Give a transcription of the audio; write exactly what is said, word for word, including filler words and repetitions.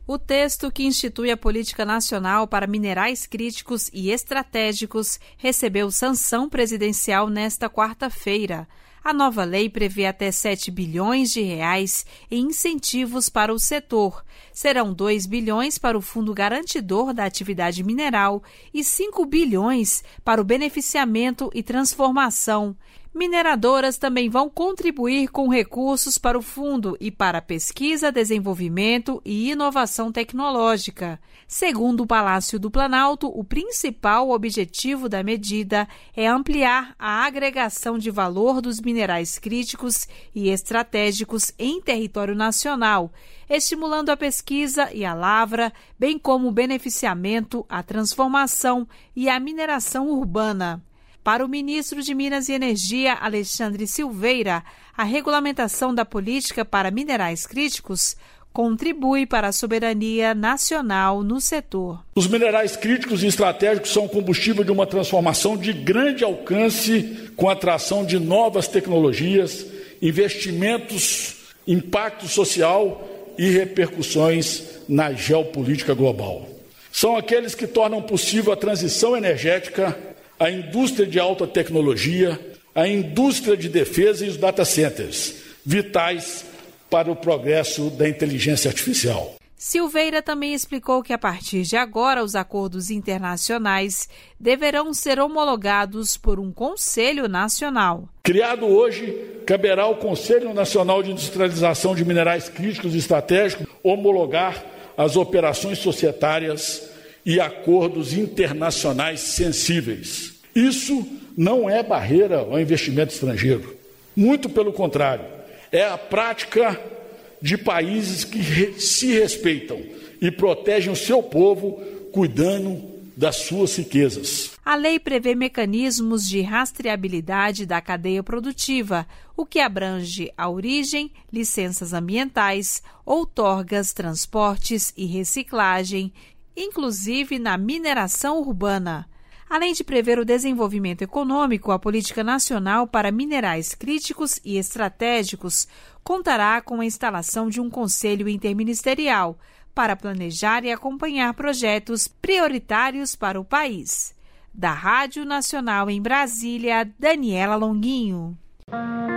O texto que institui a Política Nacional para Minerais Críticos e Estratégicos recebeu sanção presidencial nesta quarta-feira. A nova lei prevê até sete bilhões de reais em incentivos para o setor. Serão dois bilhões para o Fundo Garantidor da Atividade Mineral e cinco bilhões para o beneficiamento e transformação. Mineradoras também vão contribuir com recursos para o fundo e para pesquisa, desenvolvimento e inovação tecnológica. Segundo o Palácio do Planalto, o principal objetivo da medida é ampliar a agregação de valor dos minerais críticos e estratégicos em território nacional, estimulando a pesquisa e a lavra, bem como o beneficiamento, a transformação e a mineração urbana. Para o ministro de Minas e Energia, Alexandre Silveira, a regulamentação da política para minerais críticos contribui para a soberania nacional no setor. Os minerais críticos e estratégicos são combustível de uma transformação de grande alcance com a atração de novas tecnologias, investimentos, impacto social e repercussões na geopolítica global. São aqueles que tornam possível a transição energética, a indústria de alta tecnologia, a indústria de defesa e os data centers, vitais para o progresso da inteligência artificial. Silveira também explicou que, a partir de agora, os acordos internacionais deverão ser homologados por um Conselho Nacional. Criado hoje, caberá ao Conselho Nacional de Industrialização de Minerais Críticos e Estratégicos homologar as operações societárias e acordos internacionais sensíveis. Isso não é barreira ao investimento estrangeiro. Muito pelo contrário, é a prática de países que se respeitam e protegem o seu povo, cuidando das suas riquezas. A lei prevê mecanismos de rastreabilidade da cadeia produtiva, o que abrange a origem, licenças ambientais, outorgas, transportes e reciclagem, inclusive na mineração urbana. Além de prever o desenvolvimento econômico, a Política Nacional para Minerais Críticos e Estratégicos contará com a instalação de um conselho interministerial para planejar e acompanhar projetos prioritários para o país. Da Rádio Nacional em Brasília, Daniela Longuinho.